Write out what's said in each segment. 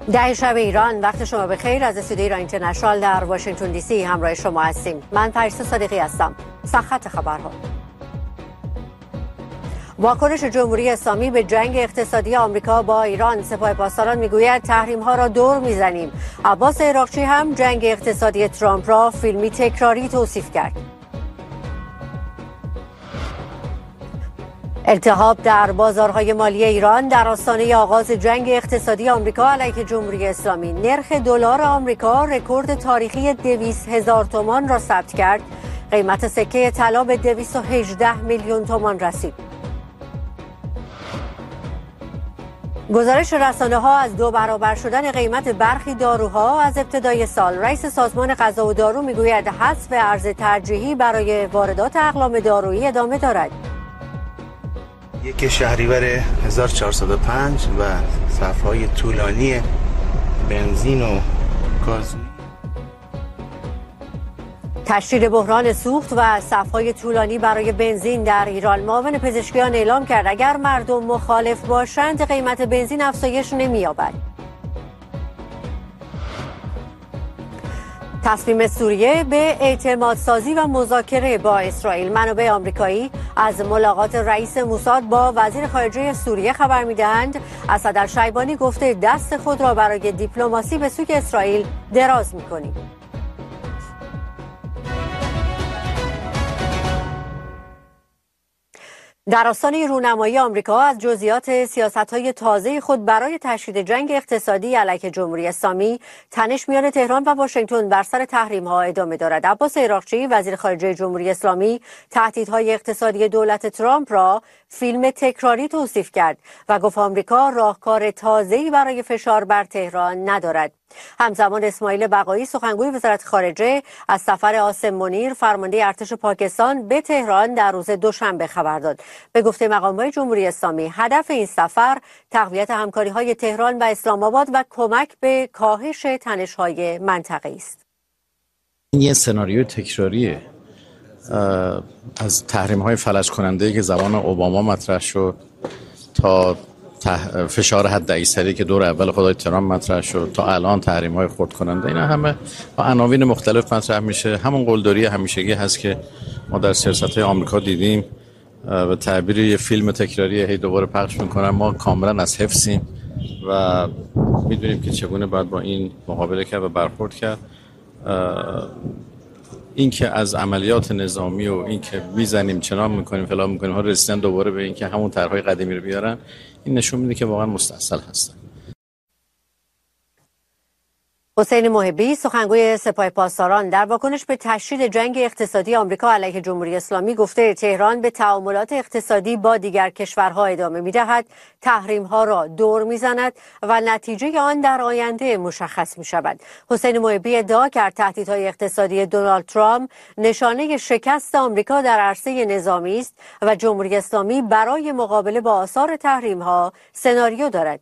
ده شب ایران، وقت شما بخیر. از استودیوی ایران اینترنشنال در واشنگتن دی سی همراه شما هستیم. من پریسا صادقی هستم. سرخط خبرها. واکنش جمهوری اسلامی به جنگ اقتصادی آمریکا با ایران. سپاه پاسداران میگوید تحریم‌ها را دور میزنیم. عباس عراقچی هم جنگ اقتصادی ترامپ را فیلمی تکراری توصیف کرد. التهاب در بازارهای مالی ایران در آستانه آغاز جنگ اقتصادی آمریکا علیه جمهوری اسلامی. نرخ دلار آمریکا رکورد تاریخی 200,000 تومان را ثبت کرد. قیمت سکه طلا به 218 میلیون تومان رسید. گزارش رسانه‌ها از 2 برابر شدن قیمت برخی داروها از ابتدای سال. رئیس سازمان غذا و دارو میگوید حذف ارز ترجیحی برای واردات اقلام دارویی ادامه دارد. 1 شهریور 1405 و صف‌های طولانی بنزین و گاز. تشدید بحران سوخت و صف‌های طولانی برای بنزین در ایران. معاون پزشکیان اعلام کرد اگر مردم مخالف باشند قیمت بنزین افزایش نمی‌یابد. تصمیم سوریه به اعتماد سازی و مذاکره با اسرائیل. منابع آمریکایی از ملاقات رئیس موساد با وزیر خارجه سوریه خبر می‌دهند. اسد الشیبانی گفته دست خود را برای دیپلماسی به سوی اسرائیل دراز می‌کنیم. در آستانه رونمایی آمریکا از جزئیات سیاست‌های تازه خود برای تشدید جنگ اقتصادی علیه جمهوری اسلامی، تنش میان تهران و واشنگتن بر سر تحریم‌ها ادامه دارد. عباس عراقچی وزیر خارجه جمهوری اسلامی تهدیدهای اقتصادی دولت ترامپ را فیلم تکراری توصیف کرد و گفت آمریکا راهکار تازه‌ای برای فشار بر تهران ندارد. همزمان اسماعیل بقایی سخنگوی وزارت خارجه از سفر عاصم منیر فرمانده ارتش پاکستان به تهران در روز دوشنبه خبر داد. به گفته مقام‌های جمهوری اسلامی هدف این سفر تقویت همکاری‌های تهران و اسلام آباد و کمک به کاهش تنش‌های منطقه‌ای است. این یه سناریوی تکراریه از تحریم‌های فلج کننده‌ای که زمان اوباما مطرح شد تا فشار حداکثری که دور اول خدای ترامپ مطرح شد تا الان تحریم‌های خرد کننده. اینا همه با عناوین مختلف مطرح میشه. همون قلدری همیشگی هست که ما در سیاست‌های آمریکا دیدیم. به تعبیر یه فیلم تکراری هی دوباره پخش میکنن. ما کاملا از حفظیم و میدونیم که چگونه باید با این مقابله کرد و برخورد کرد. این که از عملیات نظامی و این که میزنیم چنان میکنیم فلان میکنیم ها رسیدن دوباره به این که همون طرحهای قدیمی رو بیارن، این نشون میده که واقعا مستاصل هستن. حسین محبی سخنگوی سپاه پاسداران در واکنش به تشدید جنگ اقتصادی آمریکا علیه جمهوری اسلامی گفته تهران به تعاملات اقتصادی با دیگر کشورها ادامه می‌دهد، تحریم‌ها را دور می‌زند و نتیجه آن در آینده مشخص می‌شود. حسین محبی ادعا کرد تهدیدهای اقتصادی دونالد ترامپ نشانه شکست آمریکا در عرصه نظامی است و جمهوری اسلامی برای مقابله با آثار تحریم‌ها سناریو دارد.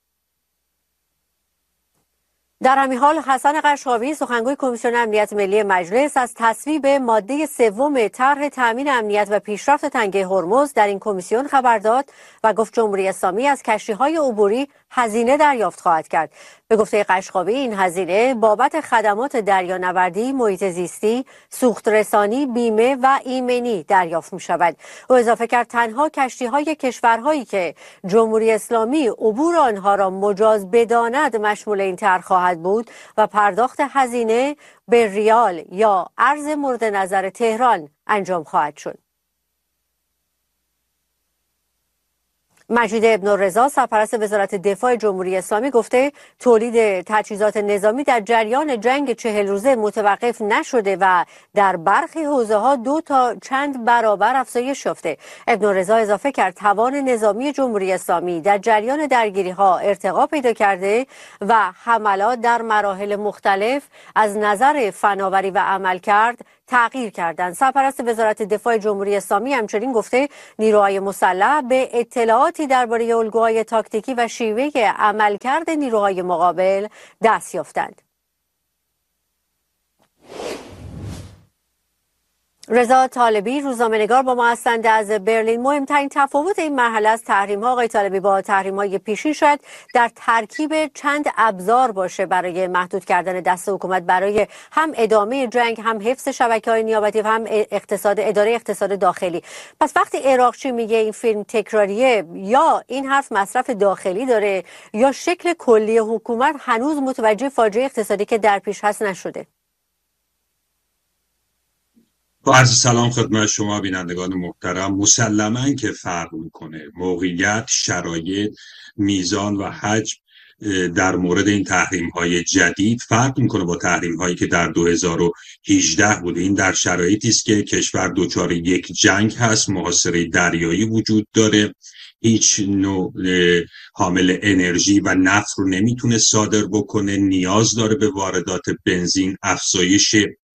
در همین حال حسن قشقابی سخنگوی کمیسیون امنیت ملی مجلس از تصویب ماده 3 طرح تامین امنیت و پیشرفت تنگه هرمز در این کمیسیون خبر داد و گفت جمهوری اسلامی از کشتی‌های عبوری هزینه دریافت خواهد کرد. به گفته قشقابی این هزینه بابت خدمات دریانوردی، محیط زیستی، سوخت رسانی، بیمه و ایمنی دریافت می شود. او اضافه کرد تنها کشتی‌های کشورهایی که جمهوری اسلامی عبور آنها را مجاز بداند مشمول این طرح خواهد بود و پرداخت هزینه به ریال یا ارز مورد نظر تهران انجام خواهد شد. مجید ابن‌الرضا سرپرست وزارت دفاع جمهوری اسلامی گفته تولید تجهیزات نظامی در جریان جنگ 40 روزه متوقف نشده و در برخی حوزه‌ها 2 تا چند برابر افزایش یافته. ابن‌الرضا اضافه کرد توان نظامی جمهوری اسلامی در جریان درگیری‌ها ارتقا پیدا کرده و حملات در مراحل مختلف از نظر فناوری و عملکرد تغییر کردند. سرپرست وزارت دفاع جمهوری اسلامی همچنین گفته نیروهای مسلح به اطلاعاتی درباره الگوهای تاکتیکی و شیوه عملکرد نیروهای مقابل دست یافتند. رضا طالبی روزنامه‌نگار با ما هستند از برلین. مهمترین تفاوت این مرحله از تحریم‌ها آقای طالبی با تحریم‌های پیشین شاید در ترکیب چند ابزار باشه برای محدود کردن دست حکومت برای هم ادامه جنگ، هم حفظ شبکه‌های نیابتی و هم اداره اقتصاد داخلی. پس وقتی عراقچی میگه این فیلم تکراریه، یا این حرف مصرف داخلی داره یا شکل کلی حکومت هنوز متوجه فاجعه اقتصادی که در پیش هست نشده. با عرض سلام خدمت شما بینندگان محترم، مسلماً که فرق میکنه موقعیت، شرایط، میزان و حجم در مورد این تحریم های جدید فرق میکنه با تحریم هایی که در 2018 بوده. این در شرایطی است که کشور دچار یک جنگ هست، محاصره دریایی وجود داره، هیچ نوع حامل انرژی و نفت رو نمیتونه صادر بکنه، نیاز داره به واردات بنزین، افزایش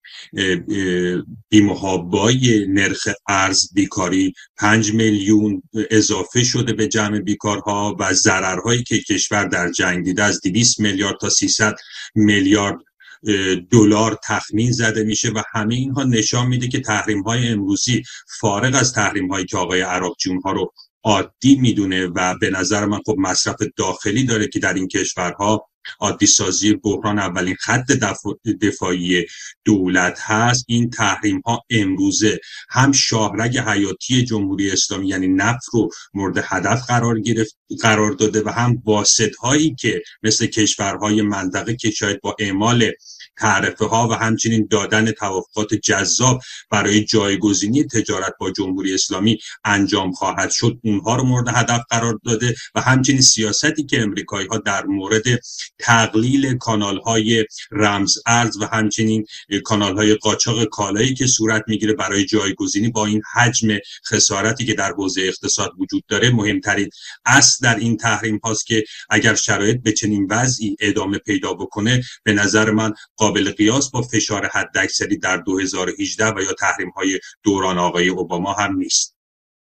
بی‌محابای نرخ ارز، بیکاری 5 میلیون اضافه شده به جمع بیکارها و ضررهایی که کشور در جنگ دیده از 200 میلیارد تا 300 میلیارد دلار تخمین زده میشه و همه اینها نشان میده که تحریم‌های امروزی فارغ از تحریم‌هایی که آقای عراقچی اونها رو عادی میدونه و به نظر من خب مصرف داخلی داره که در این کشورها عادی سازی بحران اولین خط دفاعی دولت هست، این تحریم ها امروزه هم شاهرگ حیاتی جمهوری اسلامی یعنی نفت رو مورد هدف قرار داده و هم واسط هایی که مثل کشورهای منطقه که شاید با اعمال تعرفه ها و همچنین دادن توافقات جذاب برای جایگزینی تجارت با جمهوری اسلامی انجام خواهد شد، اونها رو مورد هدف قرار داده و همچنین سیاستی که امریکایی ها در مورد تقلیل کانال های رمز ارز و همچنین کانال های قاچاق کالایی که صورت میگیره برای جایگزینی با این حجم خسارتی که در حوزه اقتصاد وجود داره، مهمترین اصل در این تحریم هاست که اگر شرایط به چنین وضعی ادامه پیدا بکنه به نظر من قابل قیاس با فشار حداکثری در 2018 و یا تحریم‌های دوران آقای اوباما هم نیست.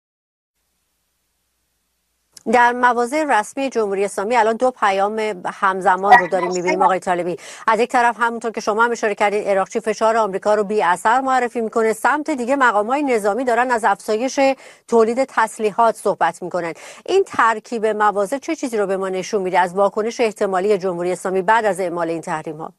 در مواضع رسمی جمهوری اسلامی الان دو پیام همزمان رو داریم می‌بینیم آقای طالبی. از یک طرف همونطور که شما هم اشاره کردید عراقچی فشار آمریکا رو بی اثر معرفی میکنه، سمت دیگه مقام‌های نظامی دارن از افزایش تولید تسلیحات صحبت میکنن. این ترکیب مواضع چه چیزی رو به ما نشون میده از واکنش احتمالی جمهوری اسلامی بعد از اعمال این تحریم‌ها؟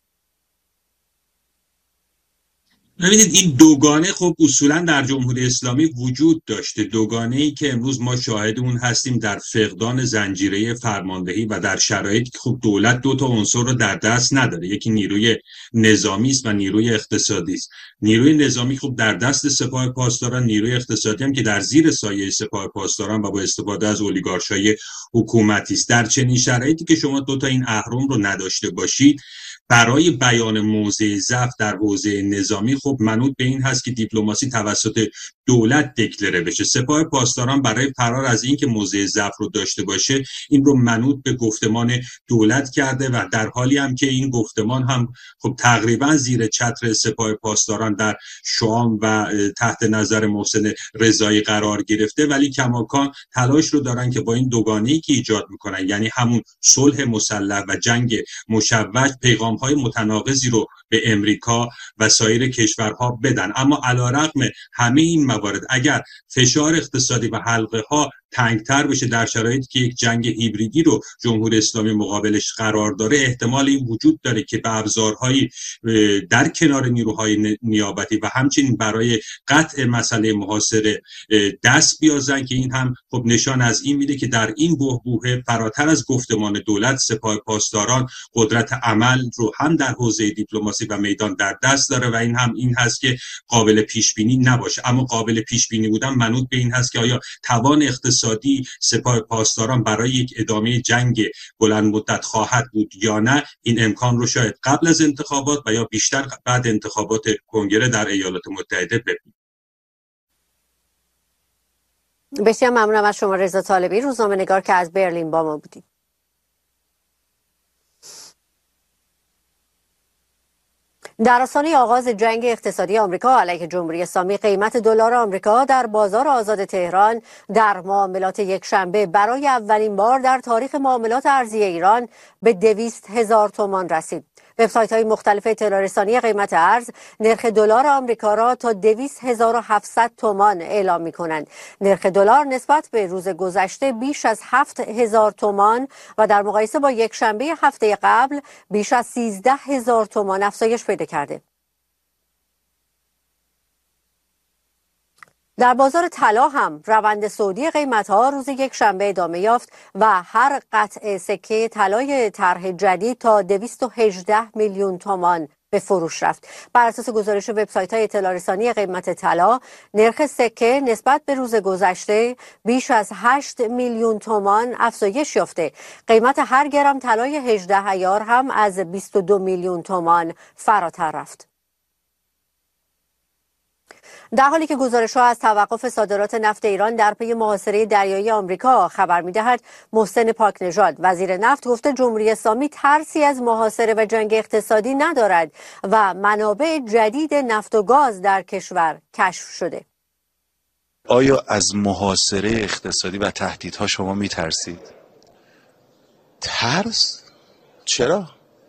ببینید این دوگانه خب اصولا در جمهوری اسلامی وجود داشته، دوگانه‌ای که امروز ما شاهد اون هستیم در فقدان زنجیره فرماندهی و در شرایطی که خب دولت دو تا عنصر رو در دست نداره، یکی نیروی نظامی است و نیروی اقتصادی است. نیروی نظامی خب در دست سپاه پاسداران، نیروی اقتصادی هم که در زیر سایه سپاه پاسداران و با استفاده از اولیگارشای حکومتی است. در چنین شرایطی که شما دو تا این اهرم رو نداشته باشید، برای بیان موضع ضعف در حوزه نظامی خب منوط به این هست که دیپلماسی توسط دولت دکلره بشه. سپاه پاسداران برای فرار از این که موضع ضعف رو داشته باشه این رو منوط به گفتمان دولت کرده و در حالی هم که این گفتمان هم خب تقریبا زیر چتر سپاه پاسداران در شام و تحت نظر محسن رضایی قرار گرفته، ولی کماکان تلاش رو دارن که با این دوگانه‌ای که ایجاد میکنن یعنی همون صلح مسلح و جنگ مشوش پیغام‌های متناقضی رو به امریکا و سایر کشورها بدن. اما علیرغم همه این موارد اگر فشار اقتصادی و حلقه‌ها تنگتر بشه در شرایطی که یک جنگ هیبریدی رو جمهوری اسلامی مقابلش قرار داره، احتمال این وجود داره که به ابزارهایی در کنار نیروهای نیابتی و همچنین برای قطع مسئله محاصره دست بیازن که این هم خب نشان از این میده که در این بحبوحه فراتر از گفتمان دولت سپاه پاسداران قدرت عمل رو هم در حوزه دیپلماسی و میدان در دست داره و این هم این هست که قابل پیش بینی نباشه. اما قابل پیش بینی بودن منوط به این هست که آیا توان اقتصادی سپاه پاسداران برای یک ادامه جنگ بلند مدت خواهد بود یا نه. این امکان رو شاید قبل از انتخابات و یا بیشتر بعد انتخابات کنگره در ایالات متحده ببینیم. بسیار ممنونم از شما رضا طالبی، روزنامه‌نگار که از برلین با ما بودید. در آستانه آغاز جنگ اقتصادی آمریکا علیه جمهوری اسلامی، قیمت دلار آمریکا در بازار آزاد تهران در معاملات یکشنبه برای اولین بار در تاریخ معاملات ارزی ایران به 200,000 تومان رسید. وبسایت‌های مختلف اطلاع رسانی قیمت ارز نرخ دلار آمریکا را تا 200,700 تومان اعلام می‌کنند. نرخ دلار نسبت به روز گذشته بیش از 7,000 تومان و در مقایسه با یک شنبه هفته قبل بیش از 13,000 تومان افزایش پیدا کرده. در بازار طلا هم روند صعودی قیمت‌ها روز یک شنبه ادامه یافت و هر قطعه سکه طلای طرح جدید تا 218 میلیون تومان به فروش رفت. بر اساس گزارش وبسایت‌های اطلاع رسانی قیمت طلا، نرخ سکه نسبت به روز گذشته بیش از 8 میلیون تومان افزایش یافته. قیمت هر گرم طلای 18 عیار هم از 22 میلیون تومان فراتر رفت. در حالی که گزارش‌ها از توقف صادرات نفت ایران در پی محاصره دریایی آمریکا خبر می‌دهد، محسن پاکنژاد وزیر نفت گفته جمهوری اسلامی ترسی از محاصره و جنگ اقتصادی ندارد و منابع جدید نفت و گاز در کشور کشف شده. آیا از محاصره اقتصادی و تهدیدها شما می‌ترسید؟ ترس؟ چرا؟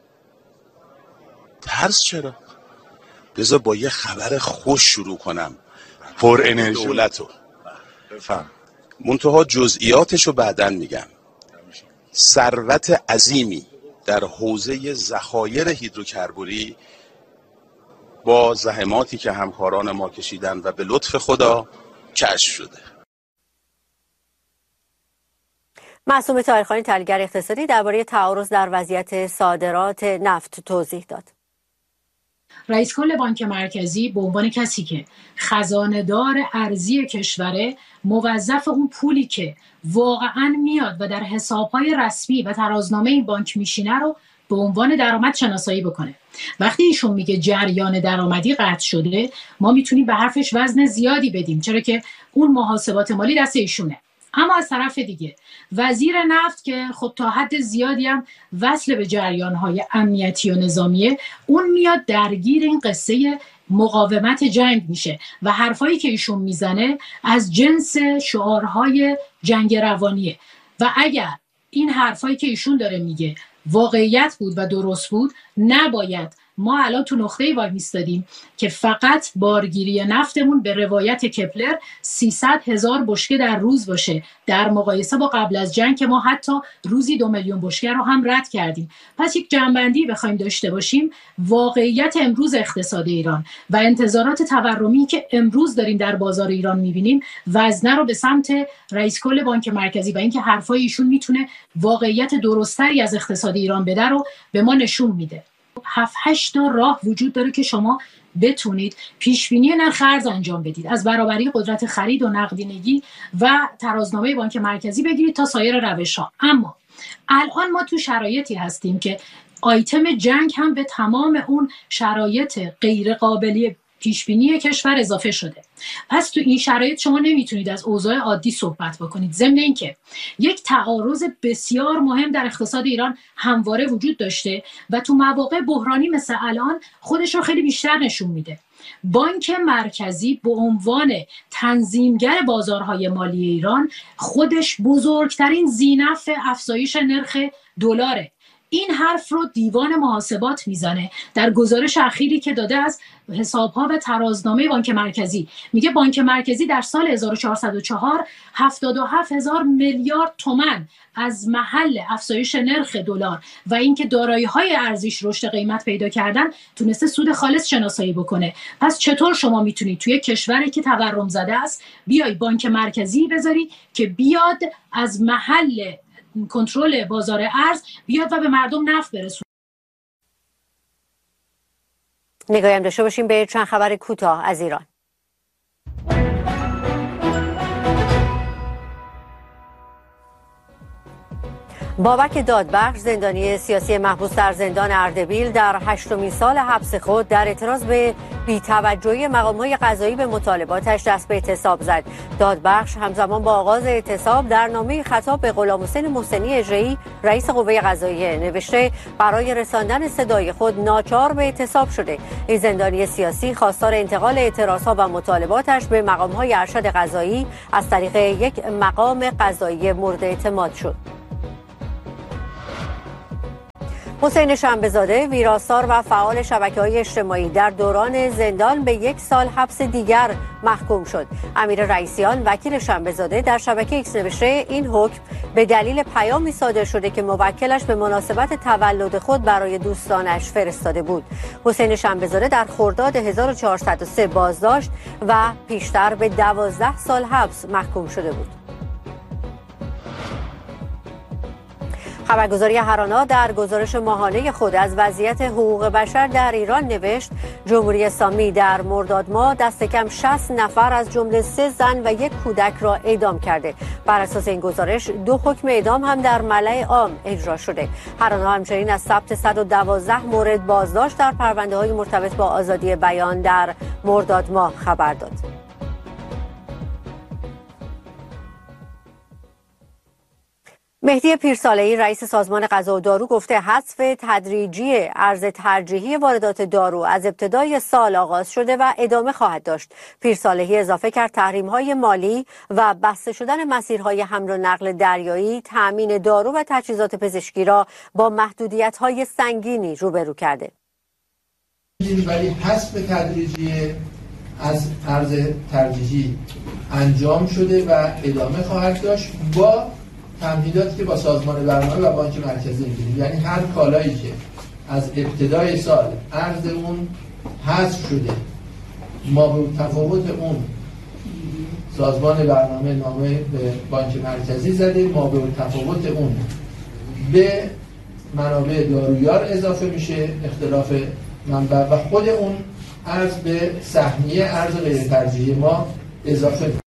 ترس چرا؟ بذار با یه خبر خوش شروع کنم. پر انرژی دولتو بفهم. منتها جزئیاتشو بعدن میگم. ثروت عظیمی در حوزه ذخایر هیدروکربوری با زحماتی که همکاران ما کشیدن و به لطف خدا کشف شده. معصومه طاهرخانی تحلیلگر اقتصادی درباره تعارض در وضعیت صادرات نفت توضیح داد. رئیس کل بانک مرکزی به عنوان کسی که خزانه‌دار ارزی کشوره، موظف اون پولی که واقعا میاد و در حسابهای رسمی و ترازنامه این بانک میشینه رو به عنوان درآمد شناسایی بکنه. وقتی ایشون میگه جریان درآمدی قطع شده، ما میتونیم به حرفش وزن زیادی بدیم، چرا که اون محاسبات مالی دست ایشونه. اما از طرف دیگه وزیر نفت که خب تا حد زیادی هم وصل به جریان‌های امنیتی و نظامیه، اون میاد درگیر این قصه مقاومت جنگ میشه و حرفایی که ایشون میزنه از جنس شعارهای جنگ روانیه و اگر این حرفایی که ایشون داره میگه واقعیت بود و درست بود، نباید ما الان تو نقطه‌ای وای میستادیم که فقط بارگیری نفتمون به روایت کپلر 300,000 بشکه در روز باشه، در مقایسه با قبل از جنگ که ما حتی روزی 2 میلیون بشکه رو هم رد کردیم. پس یک جنبندی بخوایم داشته باشیم، واقعیت امروز اقتصاد ایران و انتظارات تورمی که امروز داریم در بازار ایران میبینیم، وزنه رو به سمت رئیس کل بانک مرکزی و اینکه حرفای ایشون میتونه واقعیت درستری از اقتصاد ایران بده رو به ما نشون میده. 7-8 تا راه وجود داره که شما بتونید پیشبینی نرخ ارز انجام بدید، از برابری قدرت خرید و نقدینگی و ترازنامه بانک مرکزی بگیرید تا سایر روش‌ها. اما الان ما تو شرایطی هستیم که آیتم جنگ هم به تمام اون شرایط غیر قابلی پیشبینی کشور اضافه شده. پس تو این شرایط شما نمیتونید از اوضاع عادی صحبت بکنید، ضمن اینکه یک تعارض بسیار مهم در اقتصاد ایران همواره وجود داشته و تو مواقع بحرانی مثل الان خودش رو خیلی بیشتر نشون میده. بانک مرکزی به عنوان تنظیمگر بازارهای مالی ایران خودش بزرگترین ذینفع افزایش نرخ دلاره. این حرف رو دیوان محاسبات میزنه در گزارش اخیری که داده از حسابها و ترازنامه بانک مرکزی. میگه بانک مرکزی در سال 1404 77,000 میلیارد تومان از محل افزایش نرخ دلار و اینکه دارایی‌های ارزش رشد قیمت پیدا کردن تونسته سود خالص شناسایی بکنه. پس چطور شما میتونید توی کشوری که تورم زده است بیای بانک مرکزی بذاری که بیاد از محل کنترل بازار ارز بیاد و به مردم نفت برسونه؟ نگاهی هم داشته باشیم به چند خبر کوتاه از ایران. بابک دادبخش، زندانی سیاسی محبوس در زندان اردبیل، در 8مین سال حبس خود در اعتراض به بی‌توجهی مقام‌های قضایی به مطالباتش دست به اعتصاب زد. دادبخش همزمان با آغاز اعتصاب در نامه خطاب به غلامحسین محسنی اژه‌ای، رئیس قوه قضاییه، نوشته برای رساندن صدای خود ناچار به اعتصاب شده. این زندانی سیاسی خواستار انتقال اعتراضها و مطالباتش به مقام‌های ارشد قضایی از طریق یک مقام قضایی مورد اعتماد شد. حسین شنبه‌زاده ویراستار و فعال شبکه‌های اجتماعی در دوران زندان به 1 سال حبس دیگر محکوم شد. امیر رئیسیان وکیل شنبه‌زاده در شبکه ایکس نوشته این حکم به دلیل پیامی صادر شده که موکلش به مناسبت تولد خود برای دوستانش فرستاده بود. حسین شنبه‌زاده در خرداد 1403 بازداشت و پیشتر به 12 سال حبس محکوم شده بود. خبرگزاری هرانا در گزارش ماهانه خود از وضعیت حقوق بشر در ایران نوشت جمهوری اسلامی در مرداد ماه دست کم 60 نفر از جمله 3 زن و 1 کودک را اعدام کرده. بر اساس این گزارش 2 حکم اعدام هم در ملأ عام اجرا شده. هرانا همچنین از ثبت 112 مورد بازداشت در پرونده‌های مرتبط با آزادی بیان در مرداد ماه خبر داد. مهدی پیرساله‌ای رئیس سازمان غذا و دارو گفته حذف تدریجی ارز ترجیحی واردات دارو از ابتدای سال آغاز شده و ادامه خواهد داشت. پیرساله‌ای اضافه کرد تحریم‌های مالی و بسته شدن مسیرهای حمل و نقل دریایی تأمین دارو و تجهیزات پزشکی را با محدودیت‌های سنگینی روبرو کرده. ولی حذف تدریجی از ارز ترجیحی انجام شده و ادامه خواهد داشت با تمهیداتی که با سازمان برنامه و بانک مرکزی می‌گیریم. یعنی هر کالایی که از ابتدای سال ارز اون حذف شده ما به تفاوت اون سازمان برنامه نامه به بانک مرکزی زده، ما به تفاوت اون به منابع دارویار اضافه میشه اختلاف منبع و خود اون ارز به سهمیه ارز غیر ترجیحی ما اضافه میشه.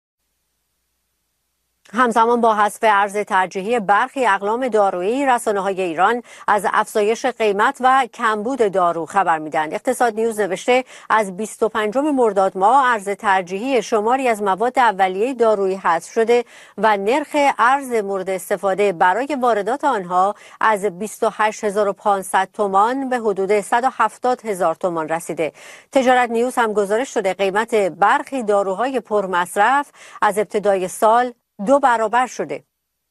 همزمان با حذف ارز ترجیحی برخی اقلام دارویی رسانه‌های ایران از افزایش قیمت و کمبود دارو خبر میدهند. اقتصاد نیوز نوشته از 25 مرداد ماه ارز ترجیحی شماری از مواد اولیه دارویی حذف شده و نرخ ارز مورد استفاده برای واردات آنها از 28500 تومان به حدود 170000 تومان رسیده. تجارت نیوز هم گزارش شده قیمت برخی داروهای پرمصرف از ابتدای سال 2 برابر شده.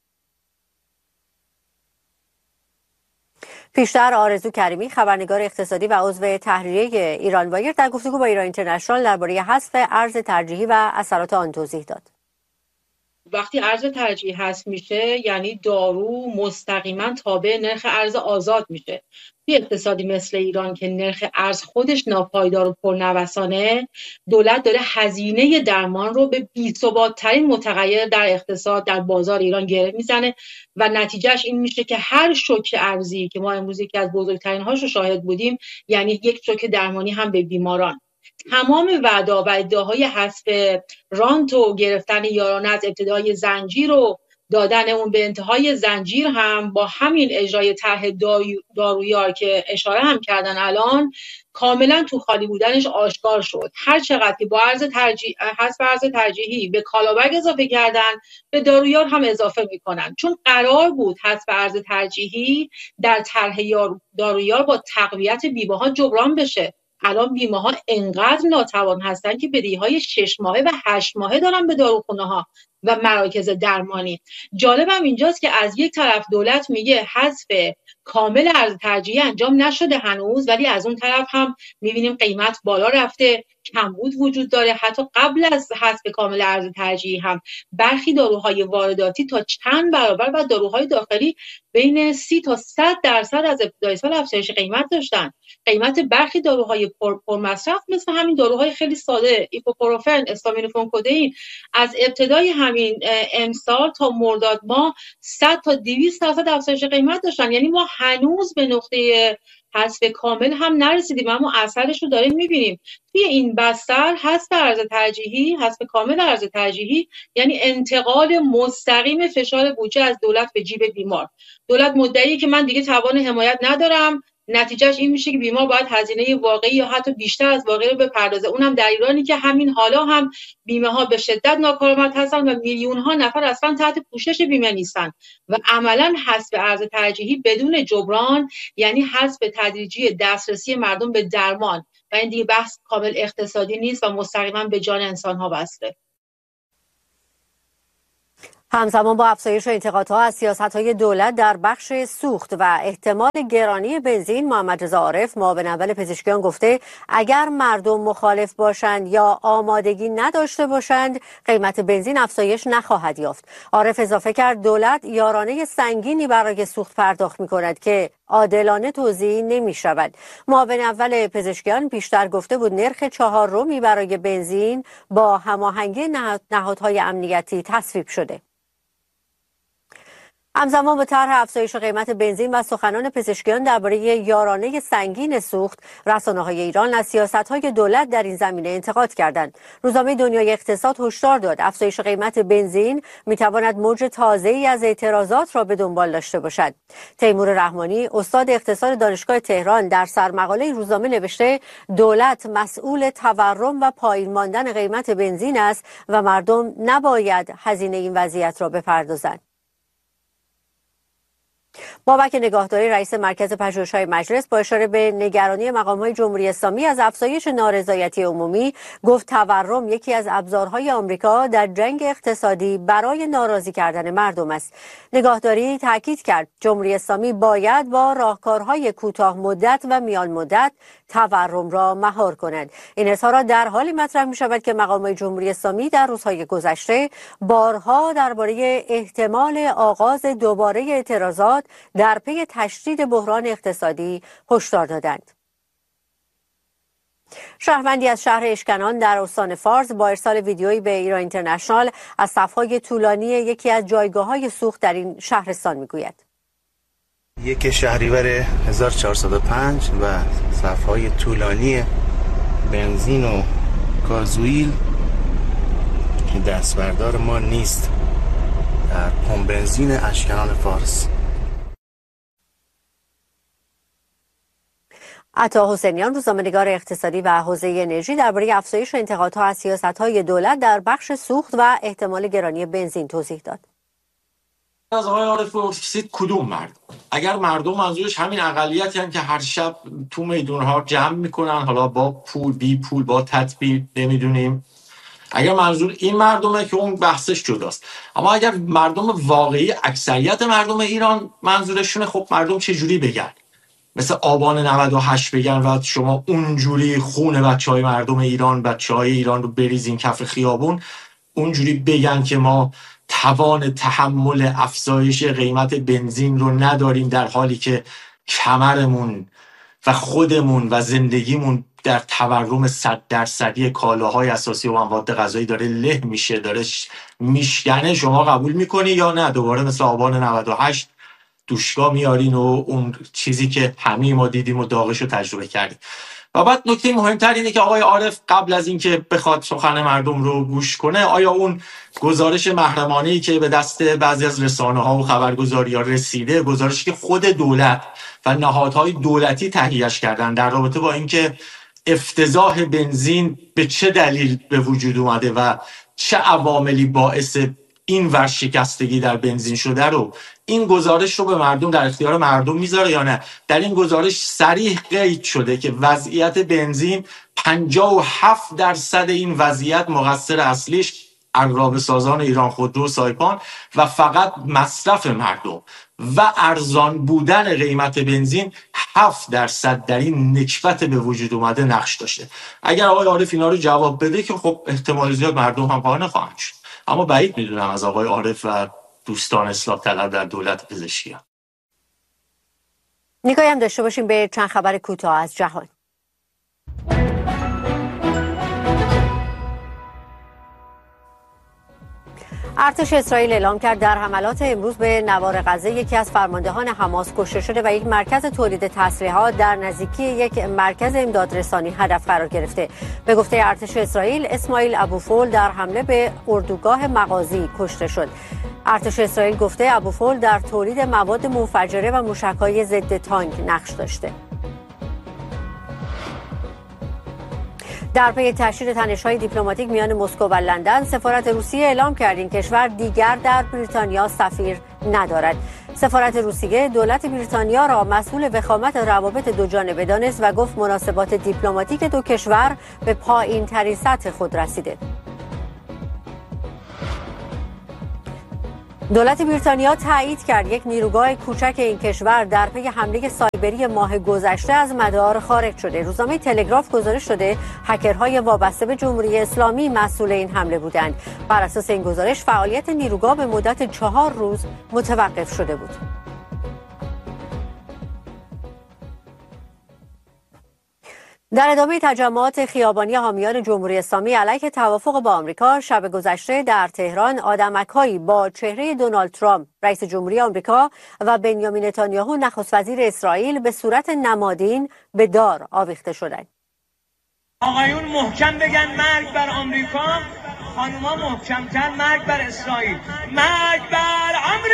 پیشتر آرزو کریمی خبرنگار اقتصادی و عضو تحریریه ایران وایر در گفتگو با ایران اینترنشنال درباره حذف ارز ترجیحی و اثرات آن توضیح داد. وقتی ارز ترجیحی حذف میشه یعنی دارو مستقیما تابع نرخ ارز آزاد میشه. توی اقتصادی مثل ایران که نرخ ارز خودش ناپایدار و پرنوسانه، دولت داره هزینه درمان رو به بی‌ثبات‌ترین متغیر در اقتصاد در بازار ایران گره میزنه و نتیجهش این میشه که هر شوک ارزی که ما امروز یکی از بزرگترین هاش رو شاهد بودیم یعنی یک شوک درمانی هم به بیماران. تمام وعده و ادعاهای حذف رانت و گرفتن یارانه از ابتدای زنجیر و دادن اون به انتهای زنجیر هم با همین اجرای طرح دارویار که اشاره هم کردن الان کاملا تو خالی بودنش آشکار شد. هر چقدر که با حذف ارز ترجیحی به کالابگ اضافه کردن به دارویار هم اضافه میکنن، چون قرار بود حذف ارز ترجیحی در طرح دارویار با تقویت بیمه‌ها جبران بشه. الان بیمه‌ها انقدر ناتوان هستن که بدهی‌های 6 ماهه و 8 ماهه دارن به داروخونه‌ها و مراکز درمانی. جالبم اینجاست که از یک طرف دولت میگه حذف کامل ارز ترجیحی انجام نشده هنوز، ولی از اون طرف هم میبینیم قیمت بالا رفته، کمبود وجود داره. حتی قبل از حذف کامل ارز ترجیحی هم برخی داروهای وارداتی تا چند برابر و داروهای داخلی بین 30 تا 100% از ابتدای سال افزایش قیمت داشتن. قیمت برخی داروهای پرمصرف مثل همین داروهای خیلی ساده ایبوپروفن، استامینوفن کدئین از ابتدای همین امسال تا مرداد ماه 100 تا 200% افزایش قیمت داشتن. یعنی ما هنوز به نقطه حذف کامل هم نرسیدیم اما اثرش رو داریم میبینیم. توی این بستر حذف کامل ارز ترجیحی یعنی انتقال مستقیم فشار بودجه از دولت به جیب بیمار. دولت مدعیه که من دیگه توان حمایت ندارم، نتیجهش این میشه که بیمار باید هزینه واقعی یا حتی بیشتر از واقعی رو بپردازه، اونم در ایرانی که همین حالا هم بیمه ها به شدت ناکارآمد هستن و میلیون ها نفر اصلا تحت پوشش بیمه نیستن و عملا حذف ارز ترجیحی بدون جبران یعنی حذف تدریجی دسترسی مردم به درمان و این دیگه بحث کامل اقتصادی نیست و مستقیما به جان انسان ها بسته. همزمان با افزایش انتقادها از سیاست‌های دولت در بخش سوخت و احتمال گرانی بنزین، محمد رضا عارف معاون اول پزشکیان گفته اگر مردم مخالف باشند یا آمادگی نداشته باشند قیمت بنزین افزایش نخواهد یافت. عارف اضافه کرد دولت یارانه سنگینی برای سوخت پرداخت می‌کند که عادلانه توزیع نمی‌شود. معاون اول پزشکیان پیشتر گفته بود نرخ 4 برای بنزین با هماهنگی نهادهای امنیتی تصویب شده. همزمان با طرح افزایش قیمت بنزین و سخنان پزشکیان درباره یارانه سنگین سوخت، رسانه‌های ایران از سیاست‌های دولت در این زمینه انتقاد کردند. روزنامه دنیای اقتصاد هشدار داد افزایش قیمت بنزین می‌تواند موج تازه‌ای از اعتراضات را به دنبال داشته باشد. تیمور رحمانی، استاد اقتصاد دانشگاه تهران، در سرمقاله روزنامه نوشته دولت مسئول تورم و پایین ماندن قیمت بنزین است و مردم نباید هزینه این وضعیت را بپردازند. بابک نگاهداری، رئیس مرکز پژوهش‌های مجلس، با اشاره به نگرانی مقام‌های جمهوری اسلامی از افزایش نارضایتی عمومی گفت تورم یکی از ابزارهای آمریکا در جنگ اقتصادی برای ناراضی کردن مردم است. نگاهداری تاکید کرد جمهوری اسلامی باید با راهکارهای کوتاه مدت و میان مدت تورم را مهار کند. این اظهارات در حالی مطرح می‌شود که مقام‌های جمهوری اسلامی در روزهای گذشته بارها درباره احتمال آغاز دوباره اعتراضات در پی تشدید بحران اقتصادی هشدار دادند. شهروندی از شهر اشکنان در استان فارس با ارسال ویدیویی به ایران اینترنشنال از صف‌های طولانی یکی از جایگاه‌های سوخت در این شهرستان میگوید. 1 شهریور 1405 و صف‌های طولانی بنزین و گازوئیل که دستبردار ما نیست در پمپ بنزین اشکنان فارس. عطا حسینیان، روزنامه‌نگار اقتصادی و حوزه انرژی، درباره افزایش انتقادها از سیاست‌های دولت در بخش سوخت و احتمال گرانی بنزین توضیح داد. از آقای عارف پرسید کدوم مردم؟ اگر مردم منظورش همین اقلیتی هستند که هر شب تو میدون‌ها جمع میکنن، حالا با پول بی پول با تدبیر نمیدونیم، اگر منظور این مردمه که اون بحثش جداست. اما اگر مردم واقعی، اکثریت مردم ایران منظورشونه، خب مردم چه جوری بگن؟ مثل آبان 98 بگن و شما اونجوری خون بچهای مردم ایران، بچهای ایران رو بریزین کف خیابون، اونجوری بگن که ما توان تحمل افزایش قیمت بنزین رو نداریم، در حالی که کمرمون و خودمون و زندگیمون در تورم 100% کالاهای اساسی و مواد غذایی داره له میشه، داره میشکنه. شما قبول میکنی یا نه؟ دوباره مثل آبان 98 دوشگاه میارین و اون چیزی که همه ما دیدیم و داغش رو تجربه کردیم. و بعد نکته مهمتر اینه که آقای عارف قبل از اینکه بخواد سخن مردم رو گوش کنه، آیا اون گزارش محرمانه‌ای که به دست بعضی از رسانه‌ها و خبرگزاری‌ها رسیده، گزارشی که خود دولت و نهادهای دولتی تهیه‌اش کردن در رابطه با اینکه افتضاح بنزین به چه دلیل به وجود اومده و چه عواملی باعث این ورشکستگی در بنزین شده، رو این گزارش رو به مردم در اختیار مردم میذاره یا نه؟ در این گزارش صریح قید شده که وضعیت بنزین 57% این وضعیت مقصر اصلیش عرابه سازان ایران خودرو و سایپان و فقط مصرف مردم و ارزان بودن قیمت بنزین 7% در این نکبت به وجود اومده نقش داشته. اگر آقای عارف اینا رو جواب بده که خب احتمال زیاد مردم هم قانع خواهند شد، اما بعید میدونم از آقای عارف و دوستان اصلاح طلب در دولت پزشکی. نگاهی هم داشته باشیم به چند خبر کوتاه از جهان. ارتش اسرائیل اعلام کرد در حملات امروز به نوار غزه یکی از فرماندهان حماس کشته شده و یک مرکز تولید تسلیحات در نزدیکی یک مرکز امدادرسانی هدف قرار گرفته. به گفته ارتش اسرائیل، اسماعیل ابوفول در حمله به اردوگاه مغازی کشته شد. ارتش اسرائیل گفته ابوفول در تولید مواد منفجره و موشک‌های ضد تانک نقش داشته. در پی تشدید تنش‌های دیپلماتیک میان مسکو و لندن، سفارت روسیه اعلام کرد این کشور دیگر در بریتانیا سفیر ندارد. سفارت روسیه دولت بریتانیا را مسئول وخامت روابط دوجانبه دانست و گفت مناسبات دیپلماتیک دو کشور به پایین‌ترین سطح خود رسیده. دولت بریتانیا تایید کرد یک نیروگاه کوچک این کشور در پی حمله سایبری ماه گذشته از مدار خارج شده. روزنامه تلگراف گزارش شده هکرهای وابسته به جمهوری اسلامی مسئول این حمله بودند. بر اساس این گزارش فعالیت نیروگاه به مدت 4 روز متوقف شده بود. در ادامه تجمعات خیابانی حامیان جمهوری اسلامی علیه توافق با آمریکا، شب گذشته در تهران آدمک‌هایی با چهره دونالد ترامپ رئیس جمهوری آمریکا و بنیامین نتانیاهو نخست وزیر اسرائیل به صورت نمادین به دار آویخته شدند. آقایون محکم بگن مرگ بر آمریکا، خانوما محکم‌تر مرگ بر اسرائیل. مرگ بر آمریکا.